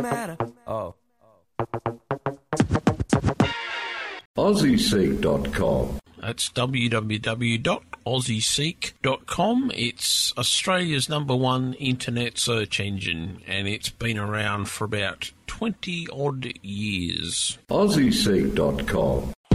matter. Oh. AussieSeek.com. That's www.aussieseek.com. It's Australia's #1 internet search engine, and it's been around for about 20-odd years. AussieSeek.com.